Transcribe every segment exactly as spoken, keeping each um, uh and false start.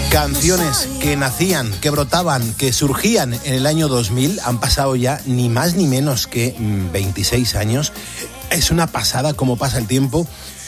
Canciones que nacían, que brotaban, que surgían en el año dos mil, han pasado ya ni más ni menos que veintiséis años. Es una pasada cómo pasa el tiempo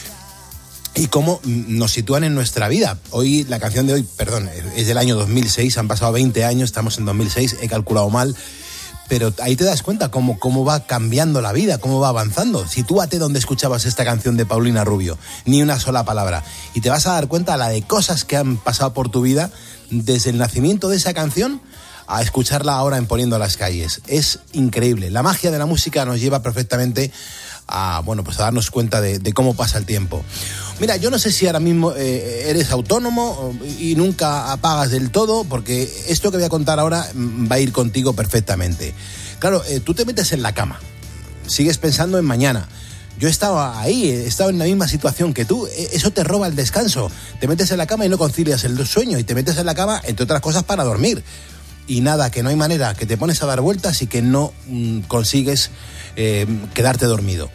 y cómo nos sitúan en nuestra vida. Hoy, la canción de hoy, perdón, es del año dos mil seis, han pasado veinte años, estamos en dos mil seis, he calculado mal, pero ahí te das cuenta cómo, cómo va cambiando la vida, cómo va avanzando. Sitúate donde escuchabas esta canción de Paulina Rubio, ni una sola palabra, y te vas a dar cuenta la de cosas que han pasado por tu vida desde el nacimiento de esa canción a escucharla ahora en Poniendo las Calles. Es increíble. La magia de la música nos lleva perfectamente a, bueno, pues a darnos cuenta de, de cómo pasa el tiempo. Mira, yo no sé si ahora mismo eh, eres autónomo y nunca apagas del todo, porque esto que voy a contar ahora va a ir contigo perfectamente. Claro, eh, tú te metes en la cama, sigues pensando en mañana. Yo estaba ahí, he estado en la misma situación que tú. Eso te roba el descanso. Te metes en la cama y no concilias el sueño, y te metes en la cama, entre otras cosas, para dormir. Y nada, que no hay manera, que te pones a dar vueltas y que no mmm, consigues eh, quedarte dormido.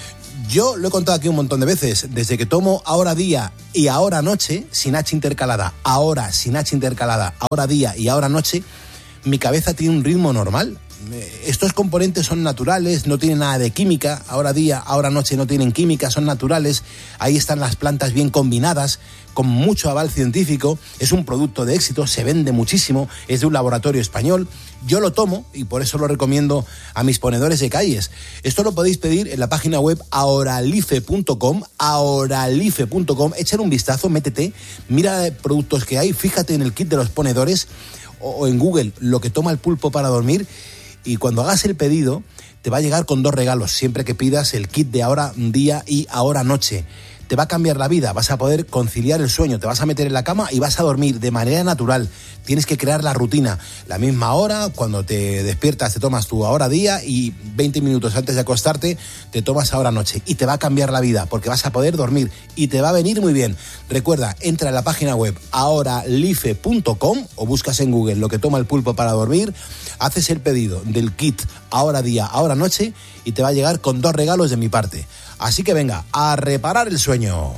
Yo lo he contado aquí un montón de veces, desde que tomo ahora día y ahora noche, sin H intercalada, ahora sin H intercalada, ahora día y ahora noche, mi cabeza tiene un ritmo normal. Estos componentes son naturales, no tienen nada de química. Ahora día, ahora noche no tienen química, son naturales. Ahí están las plantas bien combinadas, con mucho aval científico. Es un producto de éxito, se vende muchísimo, es de un laboratorio español. Yo lo tomo y por eso lo recomiendo a mis ponedores de calles. Esto lo podéis pedir en la página web ahoralife punto com, ahoralife punto com. Échale un vistazo, métete, mira productos que hay, fíjate en el kit de los ponedores o en Google lo que toma el pulpo para dormir. Y cuando hagas el pedido, te va a llegar con dos regalos, siempre que pidas el kit de ahora día y ahora noche. Te va a cambiar la vida, vas a poder conciliar el sueño, te vas a meter en la cama y vas a dormir de manera natural. Tienes que crear la rutina, la misma hora, cuando te despiertas te tomas tu ahora día y veinte minutos antes de acostarte te tomas ahora noche. Y te va a cambiar la vida porque vas a poder dormir y te va a venir muy bien. Recuerda, entra en la página web ahoralife punto com o buscas en Google lo que toma el pulpo para dormir, haces el pedido del kit ahora día, ahora noche y te va a llegar con dos regalos de mi parte. Así que venga, a reparar el sueño.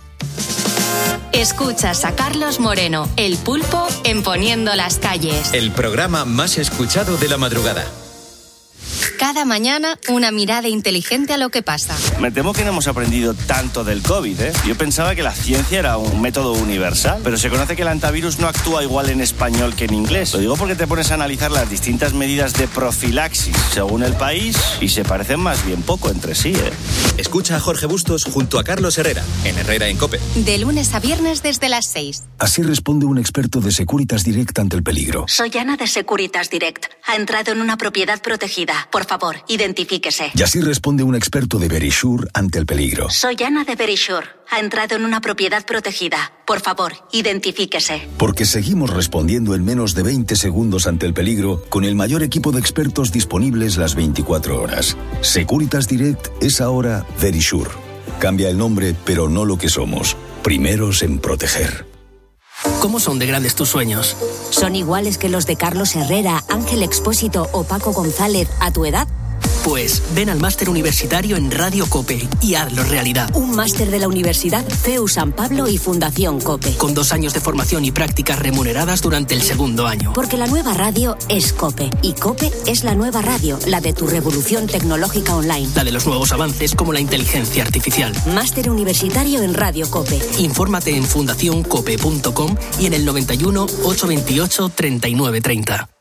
Escuchas a Carlos Moreno, el pulpo, en Poniendo las Calles. El programa más escuchado de la madrugada. Cada mañana, una mirada inteligente a lo que pasa. Me temo que no hemos aprendido tanto del COVID, ¿eh? Yo pensaba que la ciencia era un método universal, pero se conoce que el antivirus no actúa igual en español que en inglés. Lo digo porque te pones a analizar las distintas medidas de profilaxis según el país y se parecen más bien poco entre sí, ¿eh? Escucha a Jorge Bustos junto a Carlos Herrera, en Herrera en COPE. De lunes a viernes desde las seis. Así responde un experto de Securitas Direct ante el peligro. Soy Ana de Securitas Direct. Ha entrado en una propiedad protegida. Por favor, identifíquese. Y así responde un experto de Verisure ante el peligro. Soy Ana de Verisure. Ha entrado en una propiedad protegida. Por favor, identifíquese. Porque seguimos respondiendo en menos de veinte segundos ante el peligro con el mayor equipo de expertos disponibles las veinticuatro horas. Securitas Direct es ahora Verisure. Cambia el nombre, pero no lo que somos. Primeros en proteger. ¿Cómo son de grandes tus sueños? ¿Son iguales que los de Carlos Herrera, Ángel Expósito o Paco González a tu edad? Pues ven al máster universitario en Radio COPE y hazlo realidad. Un máster de la Universidad C E U San Pablo y Fundación COPE. Con dos años de formación y prácticas remuneradas durante el segundo año. Porque la nueva radio es COPE. Y COPE es la nueva radio, la de tu revolución tecnológica online. La de los nuevos avances como la inteligencia artificial. Máster universitario en Radio COPE. Infórmate en fundación cope punto com y en el noventa y uno, ochocientos veintiocho, treinta y nueve treinta.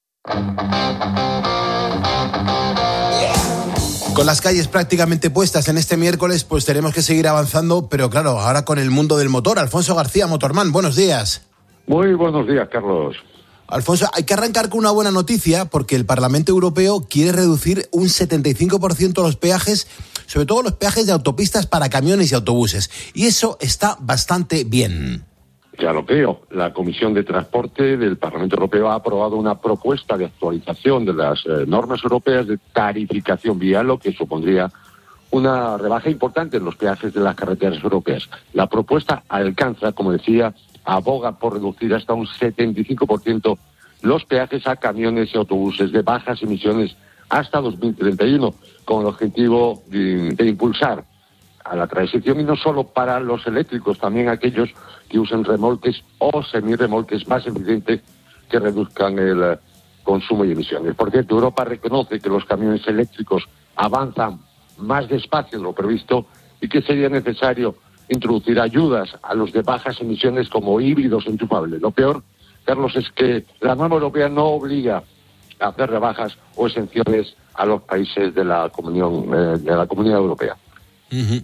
Con las calles prácticamente puestas en este miércoles, pues tenemos que seguir avanzando, pero claro, ahora con el mundo del motor. Alfonso García, Motorman, buenos días. Muy buenos días, Carlos. Alfonso, hay que arrancar con una buena noticia porque el Parlamento Europeo quiere reducir un setenta y cinco por ciento los peajes, sobre todo los peajes de autopistas para camiones y autobuses. Y eso está bastante bien. Ya lo creo. La Comisión de Transporte del Parlamento Europeo ha aprobado una propuesta de actualización de las eh, normas europeas de tarificación vial, lo que supondría una rebaja importante en los peajes de las carreteras europeas. La propuesta alcanza, como decía, aboga por reducir hasta un setenta y cinco por ciento los peajes a camiones y autobuses de bajas emisiones hasta dos mil treinta y uno, con el objetivo de, de impulsar a la transición, y no solo para los eléctricos, también aquellos que usen remolques o semirremolques más eficientes que reduzcan el eh, consumo y emisiones. Por cierto, Europa reconoce que los camiones eléctricos avanzan más despacio de lo previsto y que sería necesario introducir ayudas a los de bajas emisiones como híbridos enchufables. Lo peor, Carlos, es que la norma europea no obliga a hacer rebajas o exenciones a los países de la Comunión, eh, de la Comunidad Europea. Uh-huh.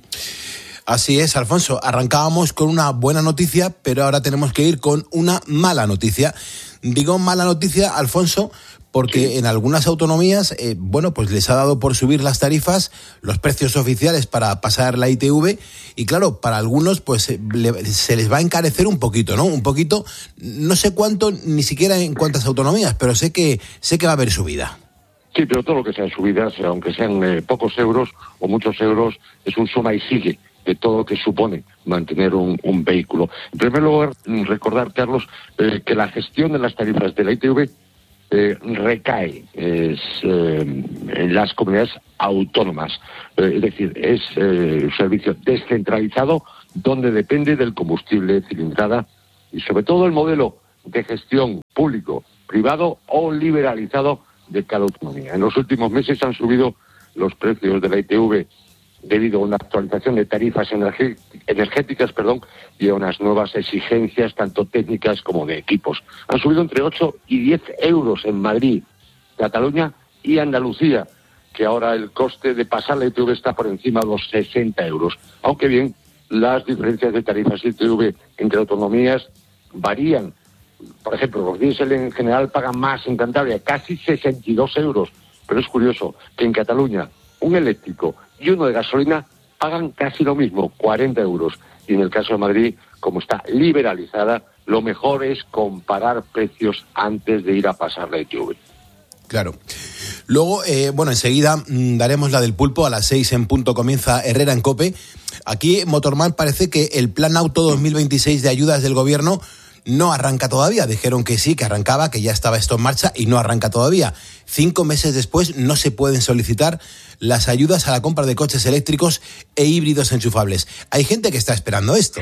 Así es, Alfonso. Arrancábamos con una buena noticia, pero ahora tenemos que ir con una mala noticia. Digo mala noticia, Alfonso, porque sí, en algunas autonomías, eh, bueno, pues les ha dado por subir las tarifas, los precios oficiales para pasar la I T V, y claro, para algunos pues eh, le, se les va a encarecer un poquito, ¿no? Un poquito, no sé cuánto, ni siquiera en cuántas autonomías, pero sé que sé que va a haber subida. Sí, pero todo lo que sean subidas, aunque sean eh, pocos euros o muchos euros, es un suma y sigue de todo lo que supone mantener un, un vehículo. En primer lugar, recordar, Carlos, eh, que la gestión de las tarifas de la I T V eh, recae es, eh, en las comunidades autónomas. Eh, es decir, es eh, un servicio descentralizado donde depende del combustible cilindrada y sobre todo el modelo de gestión público, privado o liberalizado de cada autonomía. En los últimos meses han subido los precios de la I T V debido a una actualización de tarifas energéticas, perdón, y a unas nuevas exigencias, tanto técnicas como de equipos. Han subido entre ocho y diez euros en Madrid, Cataluña y Andalucía, que ahora el coste de pasar la I T V está por encima de los sesenta euros. Aunque bien, las diferencias de tarifas I T V entre autonomías varían. Por ejemplo, los diésel en general pagan más en Cantabria, casi sesenta y dos euros. Pero es curioso que en Cataluña un eléctrico y uno de gasolina pagan casi lo mismo, cuarenta euros. Y en el caso de Madrid, como está liberalizada, lo mejor es comparar precios antes de ir a pasar la I T V. Claro. Luego, eh, bueno, enseguida mmm, daremos la del pulpo. A las seis en punto comienza Herrera en COPE. Aquí, Motorman, parece que el Plan Auto dos mil veintiséis de ayudas del gobierno no arranca todavía. Dijeron que sí, que arrancaba, que ya estaba esto en marcha, y no arranca todavía. Cinco meses después no se pueden solicitar las ayudas a la compra de coches eléctricos e híbridos enchufables. Hay gente que está esperando esto.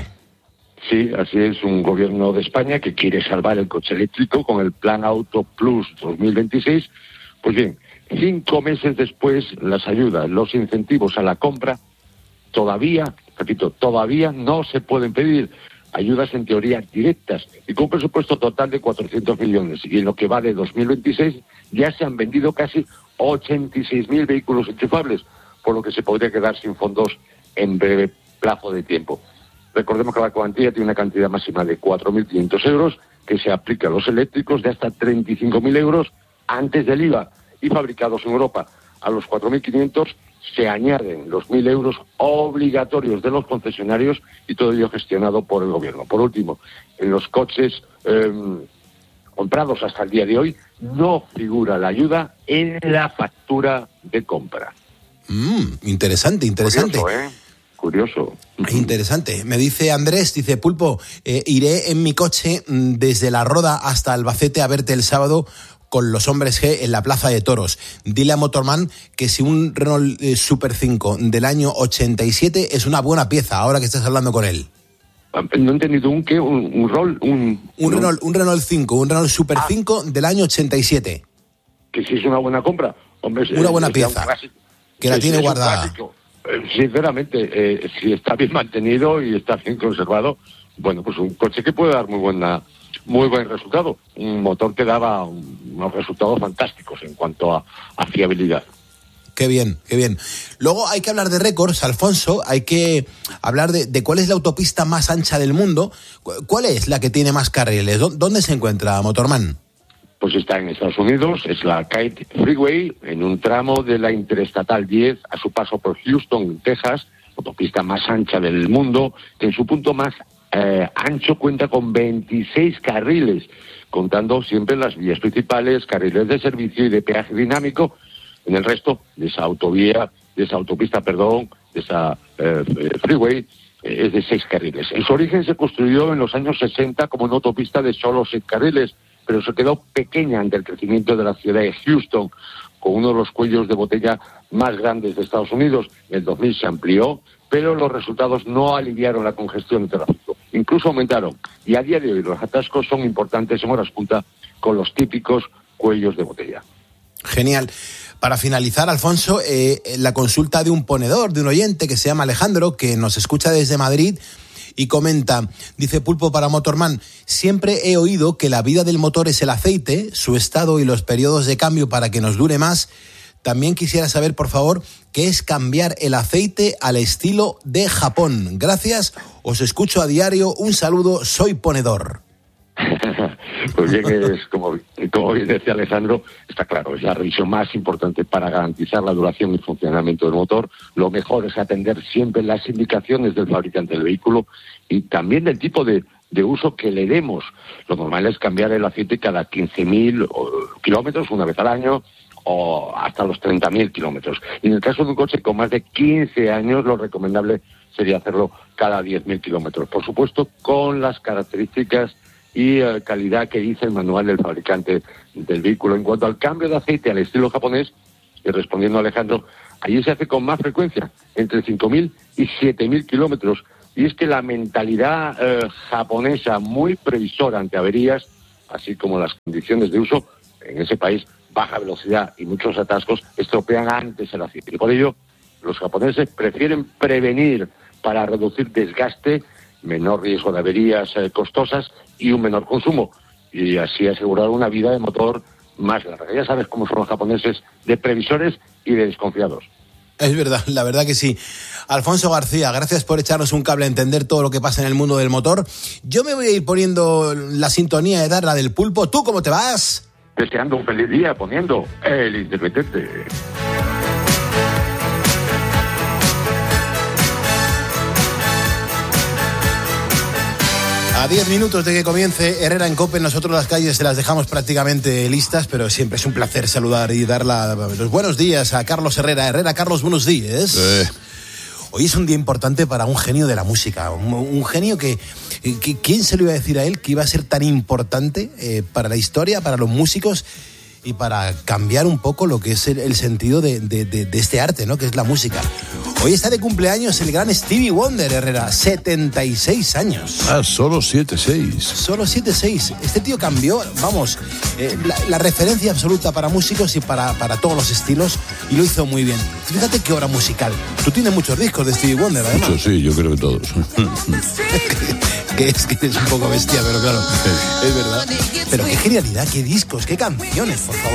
Sí, así es, un gobierno de España que quiere salvar el coche eléctrico con el Plan Auto Plus dos mil veintiséis. Pues bien, cinco meses después, las ayudas, los incentivos a la compra, todavía, repito, todavía no se pueden pedir. Ayudas en teoría directas y con un presupuesto total de cuatrocientos millones. Y en lo que va de dos mil veintiséis ya se han vendido casi ochenta y seis mil vehículos enchufables, por lo que se podría quedar sin fondos en breve plazo de tiempo. Recordemos que la cuantía tiene una cantidad máxima de cuatro mil quinientos euros que se aplica a los eléctricos, de hasta treinta y cinco mil euros antes del I V A y fabricados en Europa. A los cuatro mil quinientos se añaden los mil euros obligatorios de los concesionarios y todo ello gestionado por el gobierno. Por último, en los coches eh, comprados hasta el día de hoy no figura la ayuda en la factura de compra. Mm, interesante, interesante. Curioso, ¿eh? Curioso. Interesante. Me dice Andrés, dice Pulpo, eh, iré en mi coche desde La Roda hasta Albacete a verte el sábado con los hombres G en la Plaza de Toros. Dile a Motorman que si un Renault eh, Super cinco del año ochenta y siete es una buena pieza, ahora que estás hablando con él. No he entendido un qué, un, un rol, un... Un Renault, un Renault cinco, un Renault Super ah, cinco del año ochenta y siete. Que si es una buena compra. Hombre, una buena es, pieza, es que la es, tiene es guardada. Sinceramente, eh, si está bien mantenido y está bien conservado, bueno, pues un coche que puede dar muy buena... muy buen resultado, un motor que daba unos resultados fantásticos en cuanto a, a fiabilidad. Qué bien, qué bien. Luego hay que hablar de récords, Alfonso, hay que hablar de, de cuál es la autopista más ancha del mundo. ¿Cuál es la que tiene más carriles? ¿Dónde se encuentra, Motorman? Pues está en Estados Unidos, es la Kite Freeway, en un tramo de la Interestatal diez, a su paso por Houston, Texas, autopista más ancha del mundo, que en su punto más Eh, ancho cuenta con veintiséis carriles, contando siempre las vías principales, carriles de servicio y de peaje dinámico. En el resto de esa autovía, de esa autopista, perdón, de esa eh, freeway, eh, es de seis carriles. En su origen se construyó en los años sesenta como una autopista de solo seis carriles, pero se quedó pequeña ante el crecimiento de la ciudad de Houston, con uno de los cuellos de botella más grandes de Estados Unidos. En el dos mil se amplió, pero los resultados no aliviaron la congestión de tráfico, incluso aumentaron. Y a día de hoy los atascos son importantes en horas punta con los típicos cuellos de botella. Genial. Para finalizar, Alfonso, eh, la consulta de un ponedor, de un oyente que se llama Alejandro, que nos escucha desde Madrid y comenta, dice Pulpo para Motorman, siempre he oído que la vida del motor es el aceite, su estado y los periodos de cambio para que nos dure más. También quisiera saber, por favor, qué es cambiar el aceite al estilo de Japón. Gracias, os escucho a diario, un saludo, soy ponedor. Pues bien, es como, como bien decía Alejandro, está claro, es la revisión más importante para garantizar la duración y funcionamiento del motor. Lo mejor es atender siempre las indicaciones del fabricante del vehículo y también del tipo de, de uso que le demos. Lo normal es cambiar el aceite cada quince mil kilómetros, una vez al año, o hasta los treinta mil kilómetros. Y en el caso de un coche con más de quince años, lo recomendable sería hacerlo cada diez mil kilómetros. Por supuesto, con las características y uh, calidad que dice el manual del fabricante del vehículo. En cuanto al cambio de aceite al estilo japonés, y respondiendo a Alejandro, allí se hace con más frecuencia, entre cinco mil y siete mil kilómetros. Y es que la mentalidad uh, japonesa, muy previsora ante averías, así como las condiciones de uso en ese país, baja velocidad y muchos atascos, estropean antes el aceite. Y por ello, los japoneses prefieren prevenir para reducir desgaste, menor riesgo de averías eh, costosas y un menor consumo, y así asegurar una vida de motor más larga. Ya sabes cómo son los japoneses, de previsores y de desconfiados. Es verdad, la verdad que sí. Alfonso García, gracias por echarnos un cable a entender todo lo que pasa en el mundo del motor. Yo me voy a ir poniendo la sintonía de dar la del Pulpo. ¿Tú cómo te vas? Deseando un feliz día poniendo El Intermitente. A diez minutos de que comience Herrera en COPE, nosotros las calles se las dejamos prácticamente listas, pero siempre es un placer saludar y dar la, los buenos días a Carlos Herrera. Herrera, Carlos, buenos días. Eh. Hoy es un día importante para un genio de la música, un, un genio que, que... ¿Quién se lo iba a decir a él que iba a ser tan importante eh, para la historia, para los músicos y para cambiar un poco lo que es el, el sentido de, de, de, de este arte, ¿no? Que es la música. Hoy está de cumpleaños el gran Stevie Wonder, Herrera, setenta y seis años. Ah, solo siete seis. Solo siete seis. Este tío cambió, vamos, eh, la, la referencia absoluta para músicos y para, para todos los estilos, y lo hizo muy bien. Fíjate qué obra musical. Tú tienes muchos discos de Stevie Wonder, además. Muchos, sí, yo creo que todos. que es que es un poco bestia, pero claro, es verdad. Pero qué genialidad, qué discos, qué canciones, por favor.